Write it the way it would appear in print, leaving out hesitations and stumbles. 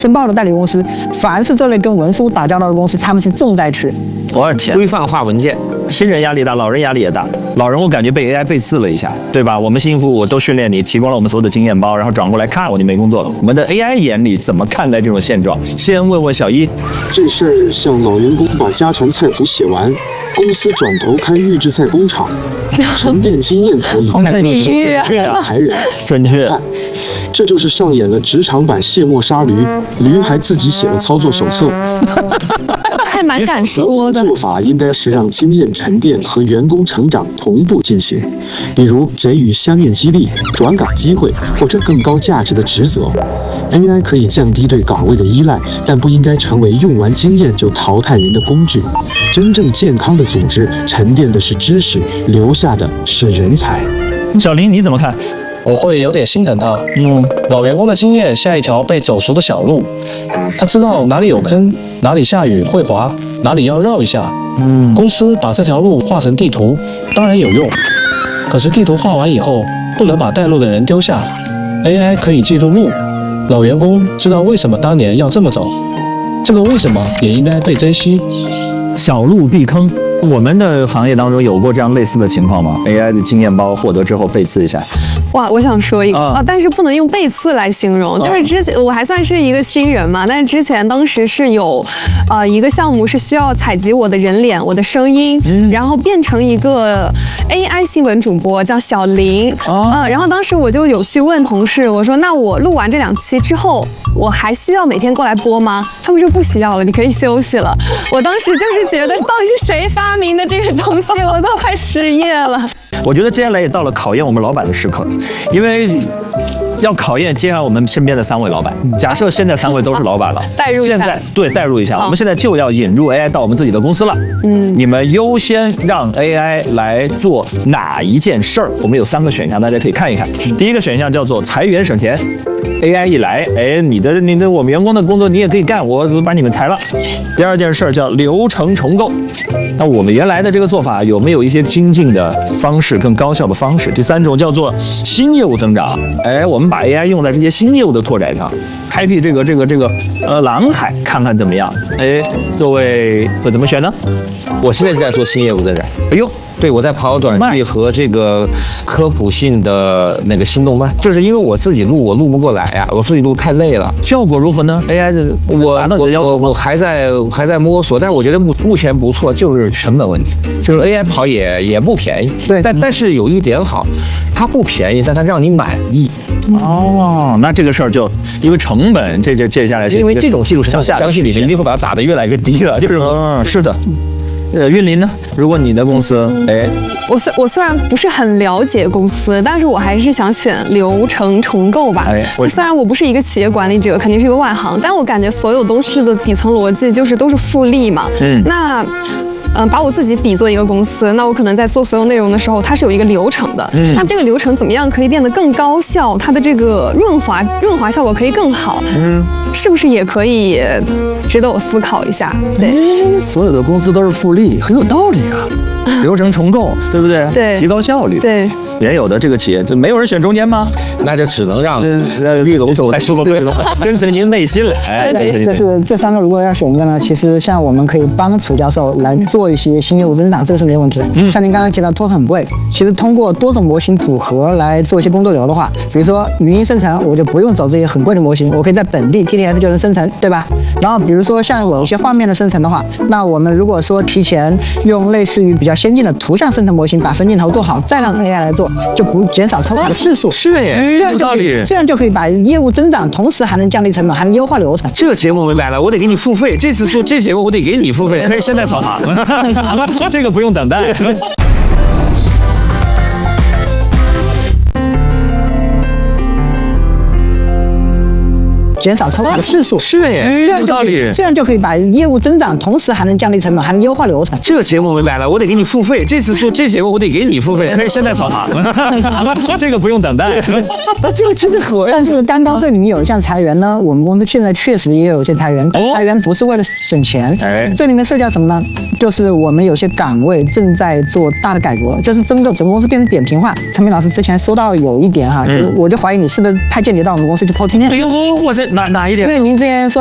申报的代理公司，凡是这类跟文书打交道的公司，他们是重灾区。 我的天，规范化文件，新人压力大，老人压力也大。老人我感觉被 AI 背刺了一下，对吧？我们新服务都训练你，提供了我们所有的经验包，然后转过来看我就没工作了。我们的 AI 眼里怎么看待这种现状？先问问小一， 这事儿像老员工把家传菜谱写完，公司转头开预制菜工厂，沉淀经验可以， 比喻抬人， 准确。 这就是上演了职场版卸磨杀驴，驴还自己写了操作手册。 还蛮敢说的。 做法应该是让经验沉淀和员工成长同步进行，比如给予相应激励、转岗机会或者更高价值的职责。AI 可以降低对岗位的依赖，但不应该成为用完经验就淘汰人的工具。真正健康的组织沉淀的是知识，留下的是人才。 小林你怎么看？ 我会有点心疼他。老员工的经验像一条被走熟的小路，他知道哪里有坑，哪里下雨会滑，哪里要绕一下。公司把这条路画成地图，当然有用。可是地图画完以后，不能把带路的人丢下。AI 可以记录路，老员工知道为什么当年要这么走，这个为什么也应该被珍惜。 小路避坑。我们的行业当中有过这样类似的情况吗 ？AI 的经验包获得之后背刺一下。 哇，我想说一个但是不能用背刺来形容，就是之前我还算是一个新人嘛，但是之前当时是有一个项目是需要采集我的人脸、我的声音，然后变成一个 AI 新闻主播，叫小林。然后当时我就有去问同事，我说那我录完这2期之后，我还需要每天过来播吗？他们说不需要了，你可以休息了。我当时就是觉得到底是谁发明的这个东西，我都快失业了。 我觉得接下来也到了考验我们老板的时刻，因为要考验接下来我们身边的3位老板。假设现在3位都是老板了， 代入一下， 现在对代入一下，我们现在就要引入 AI 到我们自己的公司了。你们优先让 AI 来做哪一件事儿？我们有3个选项，大家可以看一看。第一个选项叫做裁员省钱。AI 一来，你的我们员工的工作你也可以干，我把你们裁了。第二件事叫流程重构，那我们原来的这个做法有没有一些精进的方式、更高效的方式？第3种叫做新业务增长，我们把 AI 用在这些新业务的拓展上，开辟这个蓝海，看看怎么样？各位会怎么选呢？ 我现在就在做新业务增长。 哎呦。 对，我在跑短剧和这个科普性的那个新动漫，就是因为我自己录，我录不过来呀，我自己录太累了。 效果如何呢 ？AI 的我还在摸索，但是我觉得目前不错，就是成本问题，就是 AI 跑也不便宜。 对， 但是有一点好，它不便宜，但它让你满意。 那这个事儿就因为成本接下来， 因为这种技术相信你一定会把它打得越来越低了，就是是的。韵林呢？如果你的公司， 我虽然不是很了解公司，但是我还是想选流程重构吧。虽然我不是一个企业管理者，肯定是一个外行，但我感觉所有东西的底层逻辑就是都是复利嘛。那把我自己比作一个公司，那我可能在做所有内容的时候，它是有一个流程的。那这个流程怎么样可以变得更高效？它的这个润滑效果可以更好。是不是也可以值得我思考一下？对， 所有的公司都是复利，很有道理啊。流程重构，对不对？ 对， 提高效率。 对， 原有的这个企业，这没有人选中间吗？ 那就只能让绿龙走来说对了， 跟随您内心来。 就是这3个，如果要选一个呢，其实像我们可以帮楚教授来做一些新业务增长，这个是没问题。像您刚刚提到token很贵，其实通过多种模型组合来做一些工作流的话，比如说语音生成，我就不用走这些很贵的模型，我可以在本地 TTS 就能生成，对吧？然后比如说像有一些画面的生成的话，那我们如果说提前用类似于比较先进的图像生成模型把分镜头做好，再让 AI 来做，就不减少抽卡的次数。 是耶，有道理。 这样就可以把业务增长，同时还能降低成本，还能优化流程。 这个节目明白了，我得给你付费。这次做这节目我得给你付费， 可以现在扫码，这个不用等待。 减少抽卡的次数。 是耶，有道理。 这样就可以把业务增长，同时还能降低成本，还能优化流程。 这个节目明白了，我得给你付费。这次做这节目我得给你付费， 可以现在扫码，这个不用等待。 这个真的很。但是刚刚这里面有一项裁员呢，我们公司现在确实也有一些裁员，裁员不是为了省钱。这里面涉及到什么呢？就是我们有些岗位正在做大的改革，就是整个公司变成扁平化。陈明老师之前说到有一点哈，我就怀疑你是不是派间谍到我们公司去偷听。 哎呦，我这哪一点？ 因为您之前说